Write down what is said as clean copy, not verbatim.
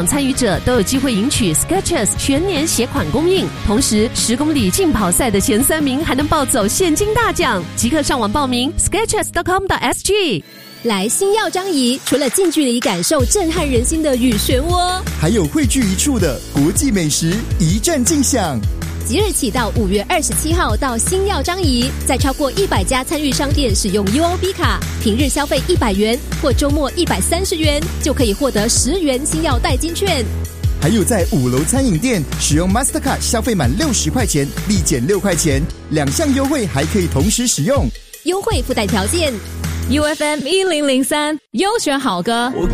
参与者都有机会赢取 Skechers 全年鞋款供应，同时10公里竞跑赛的前3名还能抱走现金大奖。即刻上网报名 skechers.com.sg。 来星耀张仪，除了近距离感受震撼人心的雨漩涡， 还有汇聚一处的国际美食一战尽享。 即日起到5月27号到星耀张仪，在超过100家参与商店使用 UOB 卡，平日消费100元或周末130元，就可以获得10元星耀代金券。 还有在5楼餐饮店使用 Mastercard 消费满60块钱立减6块钱，2项优惠还可以同时使用， 优惠附带条件。 UFM 1003优选好歌。